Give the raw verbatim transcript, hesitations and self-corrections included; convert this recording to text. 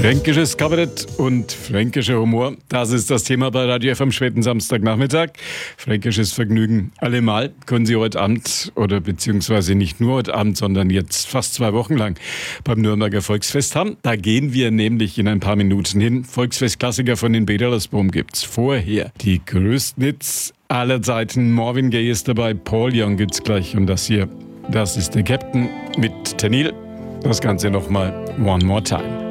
Fränkisches Kabarett und fränkischer Humor, das ist das Thema bei Radio F am späten Samstagnachmittag. Fränkisches Vergnügen allemal können Sie heute Abend oder beziehungsweise nicht nur heute Abend, sondern jetzt fast zwei Wochen lang beim Nürnberger Volksfest haben. Da gehen wir nämlich in ein paar Minuten hin. Volksfestklassiker von den Bederlersboom gibt's. Vorher die größten Hits aller Zeiten. Marvin Gaye ist dabei, Paul Young gibt's gleich und das hier, das ist der Captain mit Tenil. Das Ganze nochmal One More Time.